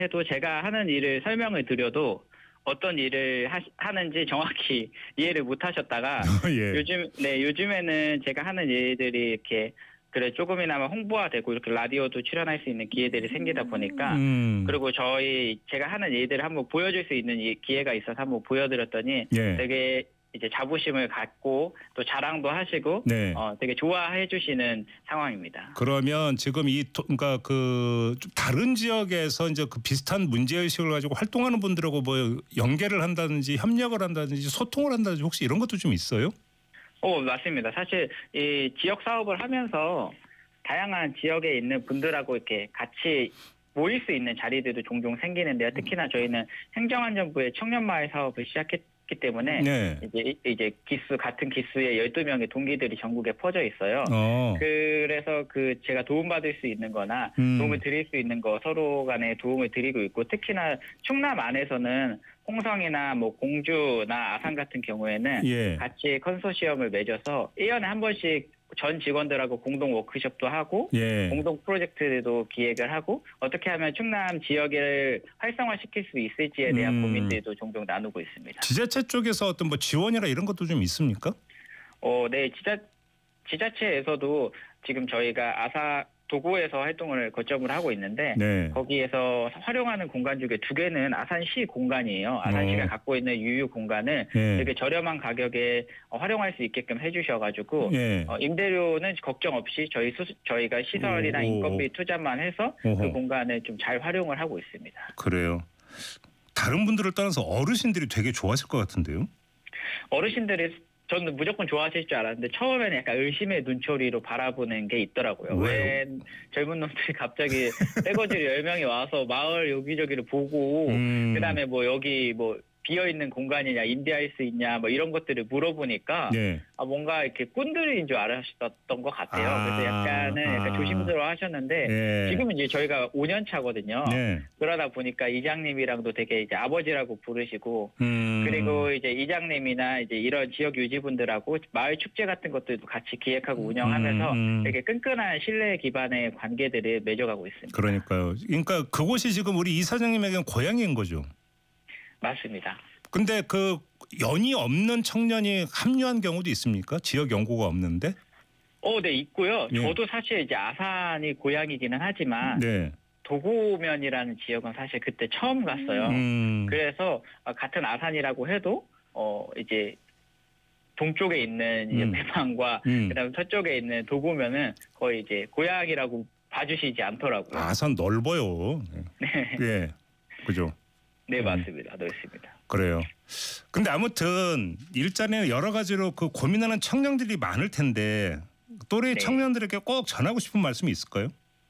해도 제가 하는 일을 설명을 드려도 어떤 일을 하는지 정확히 이해를 못 하셨다가 예. 요즘에는 제가 하는 일들이 이렇게 그래 조금이나마 홍보화되고 이렇게 라디오도 출연할 수 있는 기회들이 생기다 보니까 그리고 제가 하는 일들을 한번 보여줄 수 있는 기회가 있어서 한번 보여드렸더니 예. 되게 이제 자부심을 갖고 또 자랑도 하시고 네. 되게 좋아해 주시는 상황입니다. 그러면 지금 그러니까 좀 다른 지역에서 이제 그 비슷한 문제의식을 가지고 활동하는 분들하고 뭐 연계를 한다든지 협력을 한다든지 소통을 한다든지 혹시 이런 것도 좀 있어요? 맞습니다. 사실 이 지역 사업을 하면서 다양한 지역에 있는 분들하고 이렇게 같이 모일 수 있는 자리들도 종종 생기는데요. 특히나 저희는 행정안전부의 청년마을 사업을 시작했기 때문에 네. 이제 같은 기수의 12명의 동기들이 전국에 퍼져 있어요. 그래서 제가 도움받을 수 있는 거나 도움을 드릴 수 있는 거 서로 간에 도움을 드리고 있고, 특히나 충남 안에서는 홍성이나 뭐 공주나 아산 같은 경우에는 예. 같이 컨소시엄을 맺어서 1년에 한 번씩 전 직원들하고 공동 워크숍도 하고 예. 공동 프로젝트도 기획을 하고 어떻게 하면 충남 지역을 활성화시킬 수 있을지에 대한 고민들도 종종 나누고 있습니다. 지자체 쪽에서 어떤 뭐 지원이나 이런 것도 좀 있습니까? 네, 지자체에서도 지금 저희가 도구에서 활동을 거점을 하고 있는데 네. 거기에서 활용하는 공간 중에 2개는 아산시 공간이에요. 아산시가 갖고 있는 유휴 공간을 되게 저렴한 가격에 활용할 수 있게끔 해주셔가지고 임대료는 걱정 없이 저희가 시설이나 인건비 투자만 해서 그 공간을 좀 잘 활용을 하고 있습니다. 그래요. 다른 분들을 떠나서 어르신들이 되게 좋아하실 것 같은데요. 어르신들이 저는 무조건 좋아하실 줄 알았는데 처음에는 약간 의심의 눈초리로 바라보는 게 있더라고요. 왜 젊은 놈들이 갑자기 떼거지로 10명이 와서 마을 여기저기를 보고 그다음에 뭐 여기 뭐 비어있는 공간이냐 임대할 수 있냐 뭐 이런 것들을 물어보니까 뭔가 이렇게 꾼들인 줄 알았던 것 같아요. 그래서 약간 조심스러워 하셨는데 지금은 이제 저희가 5년 차거든요. 그러다 보니까 이장님이랑도 되게 이제 아버지라고 부르시고 그리고 이제 이장님이나 이제 이런 지역 유지분들하고 마을 축제 같은 것들도 같이 기획하고 운영하면서 되게 끈끈한 신뢰 기반의 관계들을 맺어가고 있습니다. 그러니까요. 그러니까 그곳이 지금 우리 이사장님에게는 고향인 거죠. 맞습니다. 근데 그 연이 없는 청년이 합류한 경우도 있습니까? 지역 연고가 없는데? 네, 있고요. 저도 사실 이제 아산이 고향이기는 하지만 네. 도고면이라는 지역은 사실 그때 처음 갔어요. 그래서 같은 아산이라고 해도 이제 동쪽에 있는 이제 배방과 그다음에 서쪽에 있는 도고면은 거의 이제 고향이라고 봐주시지 않더라고요. 아산 넓어요. 네. 예. 그죠? 네, 맞습니다. 넓습니다. 그래요. 근데 아무튼 일자리는 여러 가지로 그 고민하는 청년들이 많을 텐데 또래 청년들에게 꼭 전하고 싶은 말씀이 있을까요?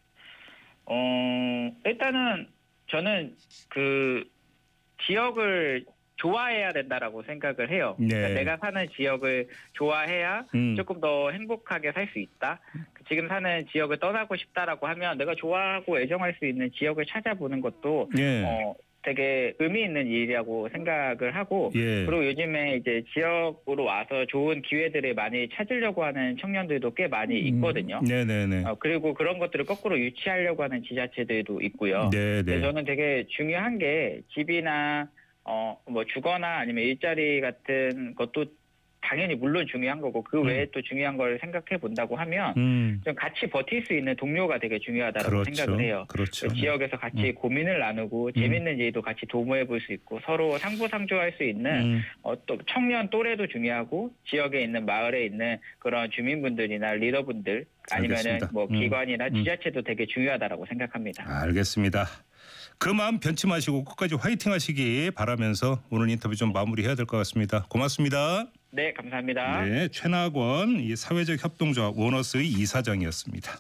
일단은 저는 그 지역을 좋아해야 된다라고 생각을 해요. 그러니까 내가 사는 지역을 좋아해야 조금 더 행복하게 살 수 있다. 지금 사는 지역을 떠나고 싶다라고 하면 내가 좋아하고 애정할 수 있는 지역을 찾아보는 것도 되게 의미 있는 일이라고 생각을 하고 그리고 요즘에 이제 지역으로 와서 좋은 기회들을 많이 찾으려고 하는 청년들도 꽤 많이 있거든요. 그리고 그런 것들을 거꾸로 유치하려고 하는 지자체들도 있고요. 저는 되게 중요한 게 집이나 뭐 주거나 아니면 일자리 같은 것도 당연히 물론 중요한 거고 그 외에 또 중요한 걸 생각해 본다고 하면 좀 같이 버틸 수 있는 동료가 되게 중요하다고 생각을 해요. 그렇죠. 그 지역에서 같이 고민을 나누고 재밌는 일도 같이 도모해 볼 수 있고 서로 상부상조할 수 있는 또 청년 또래도 중요하고 지역에 있는 마을에 있는 그런 주민분들이나 리더분들 아니면은 뭐 기관이나 지자체도 되게 중요하다라고 생각합니다. 알겠습니다. 그 마음 변치 마시고 끝까지 화이팅 하시기 바라면서 오늘 인터뷰 좀 마무리해야 될 것 같습니다. 고맙습니다. 네, 감사합니다. 네, 최낙원 이 사회적 협동조합 워너스의 이사장이었습니다.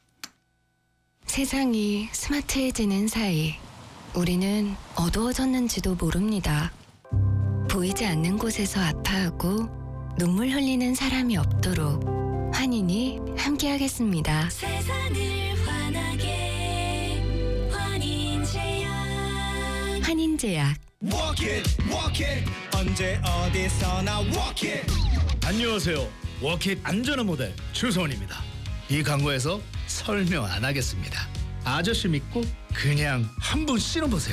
세상이 스마트해지는 사이 우리는 어두워졌는지도 모릅니다. 보이지 않는 곳에서 아파하고 눈물 흘리는 사람이 없도록 환인이 함께하겠습니다. 세상을 환하게 환인제약. Walk it, 언제 어디서나 walk it. 안녕하세요. 워킷 안전한 모델 주소원입니다. 이 광고에서 설명 안 하겠습니다. 아저씨 믿고 그냥 한번 신어보세요.